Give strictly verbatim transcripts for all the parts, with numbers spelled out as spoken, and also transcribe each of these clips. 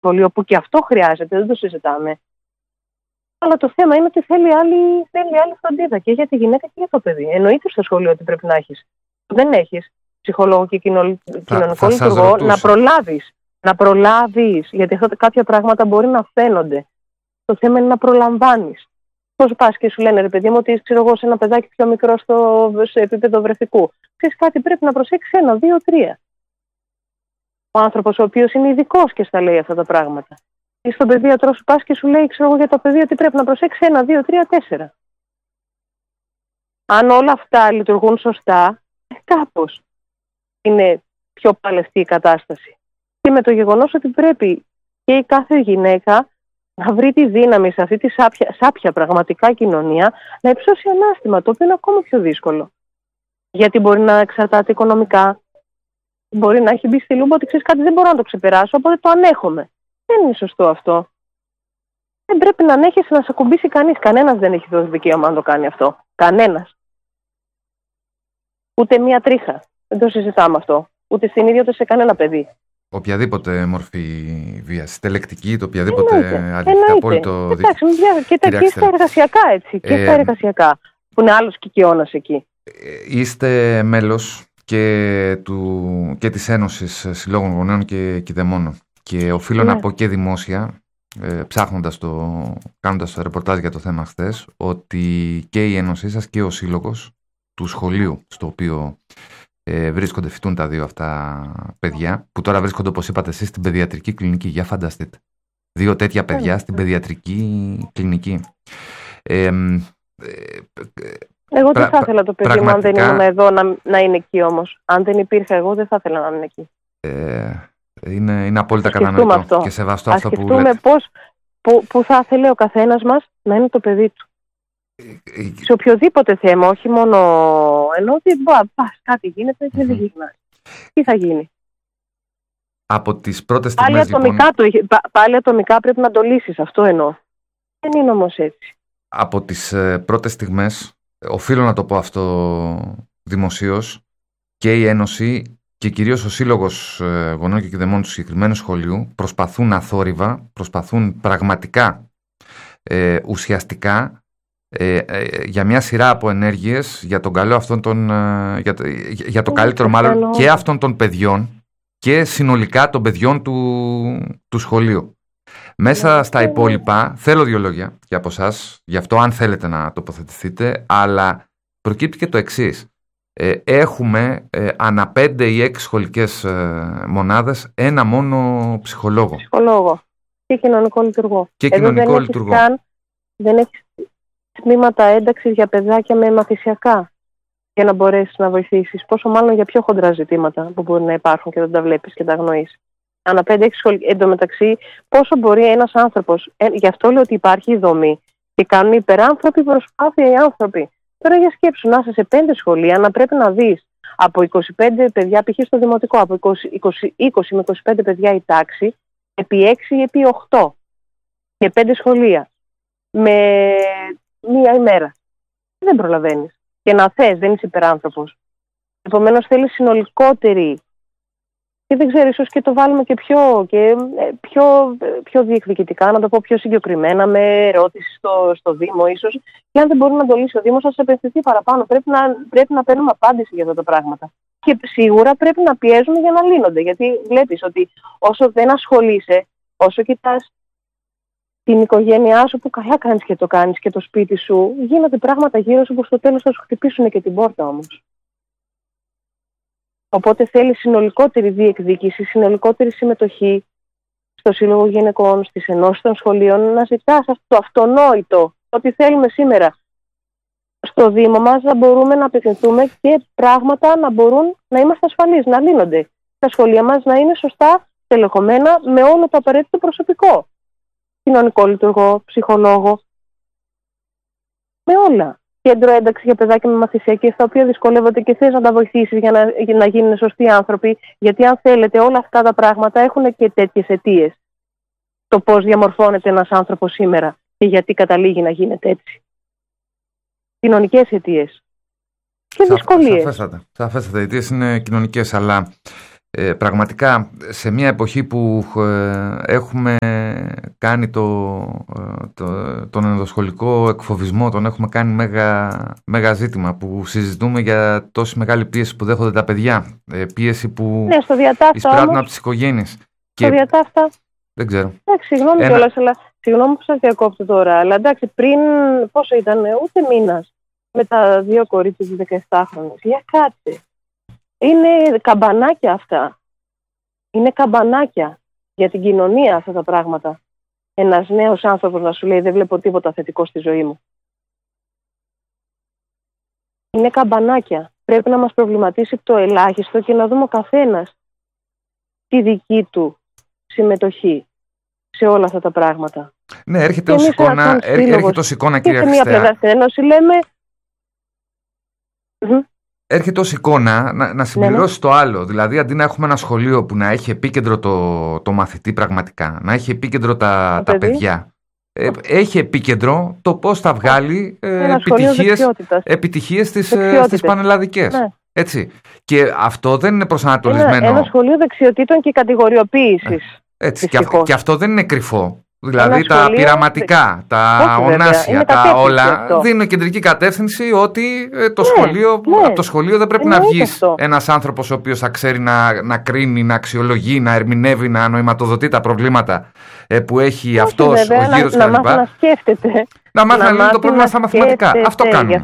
σχολείο, που και αυτό χρειάζεται, δεν το συζητάμε. Αλλά το θέμα είναι ότι θέλει άλλη, θέλει άλλη φροντίδα και για τη γυναίκα και για το παιδί. Εννοείται στο σχολείο ότι πρέπει να έχεις. Δεν έχεις ψυχολόγο και κοινο, κοινωνικό λειτουργό, να προλάβεις. Να προλάβεις. Γιατί αυτά κάποια πράγματα μπορεί να φαίνονται. Το θέμα είναι να προλαμβάνεις. Πώς πας και σου λένε, ρε παιδί μου, ότι ξέρω εγώ σε ένα παιδάκι πιο μικρό στο, σε επίπεδο βρεφικού. Ξέρεις κάτι, πρέπει να προσέξεις ένα, δύο, τρία. Ο άνθρωπος ο οποίος είναι ειδικός και στα λέει αυτά τα πράγματα. Ή στον παιδίατρο σου πας και σου λέει, ξέρω εγώ, για το παιδί ότι πρέπει να προσέξεις ένα, δύο, τρία, τέσσερα. Αν όλα αυτά λειτουργούν σωστά, κάπως είναι πιο παλαιστή η κατάσταση. Και με το γεγονός ότι πρέπει και η κάθε γυναίκα να βρει τη δύναμη σε αυτή τη σάπια, σάπια πραγματικά κοινωνία να υψώσει ανάστημα, το οποίο είναι ακόμα πιο δύσκολο. Γιατί μπορεί να εξαρτάται οικονομικά, μπορεί να έχει μπει στη λούμπα ότι ξέρεις κάτι, δεν μπορώ να το ξεπεράσω, οπότε το ανέχομαι. Δεν είναι σωστό αυτό. Δεν πρέπει να ανέχεσαι να σε ακουμπήσει κανείς. Κανένας δεν έχει δώσει δικαίωμα να το κάνει αυτό. Κανένας. Ούτε μία τρίχα. Δεν το συζητάμε αυτό. Ούτε στην ίδια ούτε σε κανένα παιδί. Οποιαδήποτε μορφή βίας, τελεκτική, το οποιαδήποτε αλήθεια, απόλυτο δίκιο. Εντάξει, και τα και στα εργασιακά έτσι. Και ε, στα εργασιακά. Που είναι άλλος κικαιώνας εκεί. Είστε μέλος και, του, και της Ένωσης Συλλόγων Γονέων και Κηδεμόνων. Και οφείλω ναι. να πω και δημόσια, ε, ψάχνοντας το, κάνοντας το ρεπορτάζ για το θέμα χθες, ότι και η Ένωσή σας και ο Σύλλογος του σχολείου στο οποίο ε, βρίσκονται, φοιτούν τα δύο αυτά παιδιά, που τώρα βρίσκονται, όπως είπατε εσείς, στην παιδιατρική κλινική. Για φανταστείτε. Δύο τέτοια παιδιά στην παιδιατρική κλινική. Ε, ε, εγώ δεν θα ήθελα το παιδί πραγματικά... μου, αν δεν ήμουν εδώ, να, να είναι εκεί όμως. Αν δεν υπήρχε εγώ, δεν θα ήθελα να είναι εκεί. Ε, είναι, είναι απόλυτα κατανοητό αυτό. Και σεβαστό αυτό που λέτε. Πώς, που, που θα ήθελε ο καθένας μας να είναι το παιδί του. Σε οποιοδήποτε θέμα, όχι μόνο ενώ ότι πας κάτι γίνεται και mm-hmm. δεν γυρνάς. Τι θα γίνει. Από τις πρώτες πάλι στιγμές ατομικά λοιπόν... το, πάλι ατομικά πρέπει να το λύσεις, αυτό εννοώ. Δεν είναι όμως έτσι. Από τις ε, πρώτες στιγμές, οφείλω να το πω αυτό δημοσίως, και η Ένωση και κυρίως ο Σύλλογος ε, Γονέων και Κηδεμόνων του συγκεκριμένου σχολείου προσπαθούν αθόρυβα, προσπαθούν πραγματικά ε, ουσιαστικά Ε, ε, για μια σειρά από ενέργειες για τον καλό αυτών των, ε, για, για το καλύτερο μάλλον και αυτών των παιδιών και συνολικά των παιδιών του, του σχολείου. Μέσα στα υπόλοιπα θέλω δύο λόγια και από εσάς, γι' αυτό αν θέλετε να τοποθετηθείτε, αλλά προκύπτει και το εξής. Ε, έχουμε ε, ανά πέντε ή έξι σχολικές ε, μονάδες ένα μόνο ψυχολόγο. Ψυχολόγο και κοινωνικό λειτουργό. Και Εδώ κοινωνικό δεν λειτουργό. Έχεις καν, δεν έχεις τμήματα ένταξης για παιδάκια με μαθησιακά για να μπορέσεις να βοηθήσεις. Πόσο μάλλον για πιο χοντρά ζητήματα που μπορεί να υπάρχουν και δεν τα βλέπεις και τα αγνοείς. Ανά πέντε έξι σχολ... Εν τω μεταξύ, πόσο μπορεί ένας άνθρωπος, ε, γι' αυτό λέω ότι υπάρχει η δομή και κάνουν υπεράνθρωπη προσπάθεια οι άνθρωποι. Τώρα για σκέψου να είσαι σε πέντε σχολεία, να πρέπει να δεις από είκοσι πέντε παιδιά, π.χ. στο δημοτικό, από είκοσι, είκοσι, είκοσι με είκοσι πέντε παιδιά η τάξη, επί έξι ή επί οκτώ. Και πέντε σχολεία. Με μία ημέρα. Δεν προλαβαίνεις. Και να θες, δεν είσαι υπεράνθρωπος. Επομένως θέλει συνολικότερη. Και δεν ξέρω, ίσως και το βάλουμε και πιο, και πιο, πιο διεκδικητικά, να το πω πιο συγκεκριμένα, με ερώτηση στο, στο Δήμο, ίσως. Και αν δεν μπορεί να το λύσει ο Δήμος, θα σε απευθυνθεί παραπάνω. Πρέπει να, πρέπει να παίρνουμε απάντηση για αυτά τα πράγματα. Και σίγουρα πρέπει να πιέζουμε για να λύνονται. Γιατί βλέπεις ότι όσο δεν ασχολείσαι, όσο κοιτάς την οικογένειά σου, που καλά κάνεις και το κάνεις, και το σπίτι σου, γίνονται πράγματα γύρω σου που στο τέλος θα σου χτυπήσουν και την πόρτα όμως. Οπότε θέλει συνολικότερη διεκδίκηση, συνολικότερη συμμετοχή στο Σύλλογο Γυναικών, στις ενώσεις των σχολείων, να ζητάς αυτό το αυτονόητο, ότι θέλουμε σήμερα στο Δήμο μας να μπορούμε να απευθυνθούμε και πράγματα να μπορούν να είμαστε ασφαλείς, να λύνονται. Τα σχολεία μας να είναι σωστά τελεχωμένα με όλο το απαραίτητο προσωπικό. Κοινωνικό λειτουργό, ψυχολόγο, με όλα. Κέντρο ένταξη για παιδάκια με μαθησιακές, τα οποία δυσκολεύονται και θες να τα βοηθήσεις για να, για να γίνουν σωστοί άνθρωποι. Γιατί αν θέλετε, όλα αυτά τα πράγματα έχουν και τέτοιες αιτίες. Το πώς διαμορφώνεται ένας άνθρωπος σήμερα και γιατί καταλήγει να γίνεται έτσι. Κοινωνικές αιτίες και δυσκολίες. Σαφέστατα. Σαφέστατα. Οι αιτίες είναι κοινωνικές, αλλά Ε, πραγματικά σε μια εποχή που ε, έχουμε κάνει το, το, τον ενδοσχολικό εκφοβισμό, τον έχουμε κάνει μέγα, μέγα ζήτημα, που συζητούμε για τόση μεγάλη πίεση που δέχονται τα παιδιά, ε, πίεση που ναι, στο εισπράττουν από τις οικογένειες. Στο και... διατάφτα. Δεν ξέρω. Εντάξει, συγγνώμη Ένα... κιόλας, αλλά συγγνώμη που σας διακόπτω τώρα, αλλά εντάξει, πριν πόσο ήταν, ούτε μήνας, με τα δύο κορίτσια της δεκαεπτάχρονης. Για κάτσε. Είναι καμπανάκια αυτά. Είναι καμπανάκια για την κοινωνία αυτά τα πράγματα. Ένας νέος άνθρωπος να σου λέει δεν βλέπω τίποτα θετικό στη ζωή μου. Είναι καμπανάκια. Πρέπει να μας προβληματίσει το ελάχιστο και να δούμε ο καθένας τη δική του συμμετοχή σε όλα αυτά τα πράγματα. Ναι, έρχεται ως εικόνα, έρχεται ως εικόνα, κυρία Χριστέα. Και σε μια πλευρά στην Ένωση λέμε... Έρχεται ως εικόνα να, να συμπληρώσει ναι, ναι. το άλλο. Δηλαδή, αντί να έχουμε ένα σχολείο που να έχει επίκεντρο το, το μαθητή πραγματικά, να έχει επίκεντρο τα, τα παιδιά, ε, έχει επίκεντρο το πώς θα βγάλει ε, επιτυχίες, επιτυχίες στις, στις πανελλαδικές. Ναι. Έτσι. Και αυτό δεν είναι προσανατολισμένο. Ένα, ένα σχολείο δεξιοτήτων και κατηγοριοποίησης. Έτσι. Και, αυ, και αυτό δεν είναι κρυφό. Δηλαδή ένα τα σχολείο... πειραματικά, τα όχι, ονάσια, τα όλα αυτό. Δίνουν κεντρική κατεύθυνση ότι το, ναι, σχολείο, ναι. από το σχολείο δεν πρέπει είναι να βγει ένας άνθρωπος ο οποίος θα ξέρει να, να κρίνει, να αξιολογεί, να ερμηνεύει, να νοηματοδοτεί τα προβλήματα που έχει όχι, αυτός βέβαια, ο γύρος να, να μάθει να σκέφτεται. Να μάθει να λύνει το πρόβλημα στα μαθηματικά. Αυτό κάνουμε.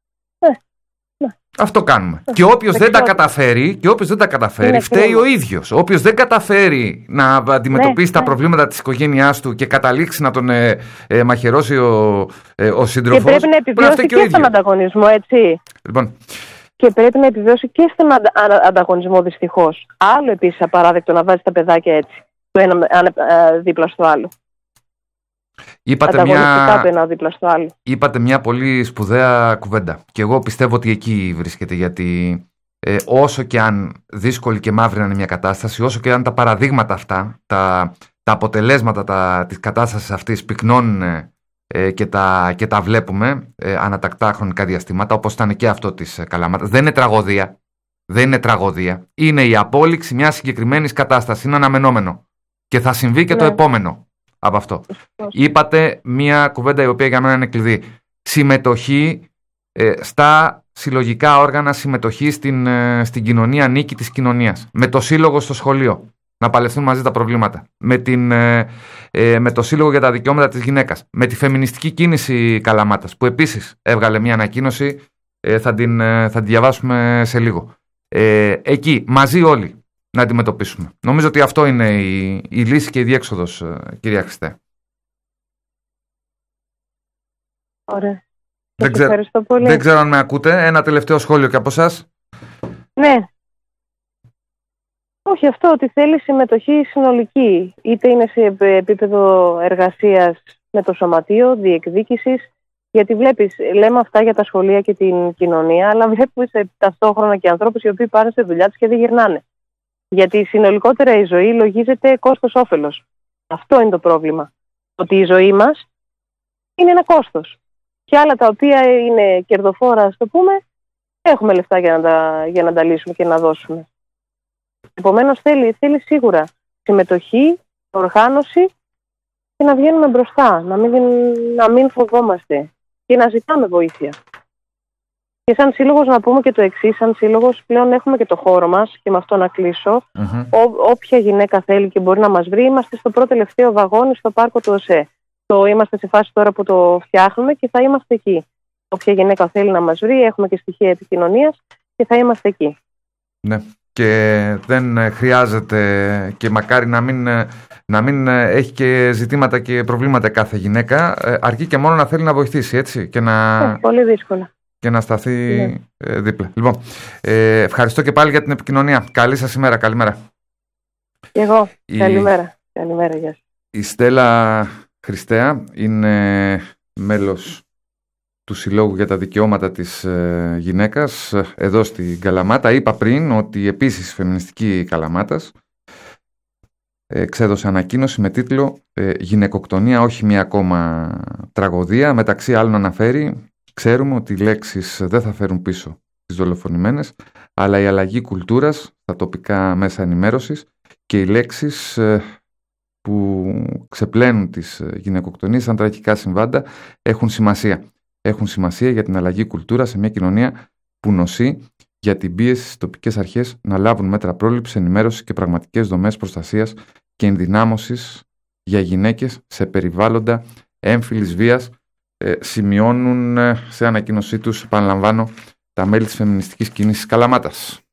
Αυτό κάνουμε. Και όποιος δεν τα καταφέρει, και όποιος δεν τα καταφέρει, φταίει ο ίδιος. Όποιος δεν καταφέρει να αντιμετωπίσει ναι, τα ναι. προβλήματα της οικογένειάς του και καταλήξει να τον ε, ε, μαχαιρώσει ο, ε, ο σύντροφος. Και πρέπει να επιβιώσει και, και στον ανταγωνισμό, έτσι. Λοιπόν. Και πρέπει να επιβιώσει και στον αντα, ανα, ανταγωνισμό, δυστυχώς. Άλλο επίσης απαράδεκτο να βάζει τα παιδάκια έτσι, το ένα α, δίπλα στο άλλο. Είπατε μια... το ένα δίπλα στο άλλο. Είπατε μια πολύ σπουδαία κουβέντα και εγώ πιστεύω ότι εκεί βρίσκεται, γιατί ε, όσο και αν δύσκολη και μαύρη να είναι μια κατάσταση, όσο και αν τα παραδείγματα αυτά, τα, τα αποτελέσματα τα, της κατάστασης αυτής πυκνώνουν ε, και, τα, και τα βλέπουμε ε, ανατακτά χρονικά διαστήματα, όπως ήταν και αυτό της Καλαμάτας, δεν είναι τραγωδία. Δεν είναι τραγωδία. Είναι η απόλυξη μιας συγκεκριμένης κατάστασης. Είναι αναμενόμενο. Και θα συμβεί και ναι. το επόμενο από αυτό. Είπατε μια κουβέντα η οποία για μένα είναι κλειδί. Συμμετοχή ε, στα συλλογικά όργανα, συμμετοχή στην, ε, στην κοινωνία, νίκη της κοινωνίας. Με το σύλλογο στο σχολείο. Να παλευθούν μαζί τα προβλήματα. Με, την, ε, ε, με το σύλλογο για τα δικαιώματα της γυναίκας. Με τη φεμινιστική κίνηση Καλαμάτας, που επίσης έβγαλε μια ανακοίνωση. Ε, θα, την, ε, θα την διαβάσουμε σε λίγο. Ε, εκεί, μαζί όλοι. Να αντιμετωπίσουμε. Νομίζω ότι αυτό είναι η, η λύση και η διέξοδος, κυρία Χριστέ. Ωραία. Δεν, ξέ... ευχαριστώ πολύ. Δεν ξέρω αν με ακούτε. Ένα τελευταίο σχόλιο και από εσάς. Ναι. Όχι αυτό, ότι θέλει συμμετοχή συνολική. Είτε είναι σε επίπεδο εργασίας με το σωματείο, διεκδίκησης. Γιατί βλέπεις, λέμε αυτά για τα σχολεία και την κοινωνία, αλλά βλέπεις ταυτόχρονα και ανθρώπους οι οποίοι πάνε στη δουλειά τους και δεν γυρνάνε. Γιατί συνολικότερα η ζωή λογίζεται κόστος-όφελος. Αυτό είναι το πρόβλημα. Ότι η ζωή μας είναι ένα κόστος. Και άλλα τα οποία είναι κερδοφόρα, ας το πούμε, έχουμε λεφτά για να τα, για να τα λύσουμε και να δώσουμε. Επομένως θέλει, θέλει σίγουρα συμμετοχή, οργάνωση και να βγαίνουμε μπροστά. Να μην, να μην φοβόμαστε και να ζητάμε βοήθεια. Και σαν σύλλογος να πούμε και το εξής, σαν σύλλογος πλέον έχουμε και το χώρο μας και με αυτό να κλείσω. Mm-hmm. Ό, όποια γυναίκα θέλει και μπορεί να μας βρει, είμαστε στο πρώτο τελευταίο βαγόνι στο πάρκο του ΟΣΕ. Το είμαστε σε φάση τώρα που το φτιάχνουμε και θα είμαστε εκεί. Όποια γυναίκα θέλει να μας βρει, έχουμε και στοιχεία επικοινωνίας και θα είμαστε εκεί. Ναι, και δεν χρειάζεται και μακάρι να μην, να μην έχει και ζητήματα και προβλήματα κάθε γυναίκα, αρκεί και μόνο να θέλει να βοηθήσει, έτσι. Και να... Ε, πολύ δύσκολα. Και να σταθεί yeah. ε, δίπλα. Λοιπόν, ε, ευχαριστώ και πάλι για την επικοινωνία. Καλή σας ημέρα. Καλημέρα. Και εγώ. Η... Καλημέρα. Καλημέρα, γεια σας. Η Στέλλα Χριστέα είναι μέλος του Συλλόγου για τα Δικαιώματα της ε, Γυναίκας εδώ στην Καλαμάτα. Είπα πριν ότι επίσης φεμινιστική Καλαμάτας εξέδωσε ανακοίνωση με τίτλο ε, «Γυναικοκτονία, όχι μία ακόμα τραγωδία». Μεταξύ άλλων αναφέρει: ξέρουμε ότι οι λέξεις δεν θα φέρουν πίσω τις δολοφονημένες, αλλά η αλλαγή κουλτούρας θα στα τοπικά μέσα ενημέρωσης και οι λέξεις που ξεπλένουν τις γυναικοκτονίες σαν τραγικά συμβάντα έχουν σημασία. Έχουν σημασία για την αλλαγή κουλτούρα σε μια κοινωνία που νοσεί, για την πίεση στις τοπικές αρχές να λάβουν μέτρα πρόληψης, ενημέρωσης και πραγματικές δομές προστασίας και ενδυνάμωσης για γυναίκες σε περιβάλλοντα έμφυλης βίας, ε, σημειώνουν ε, σε ανακοίνωσή τους, επαναλαμβάνω, τα μέλη της φεμινιστικής κίνησης Καλαμάτας.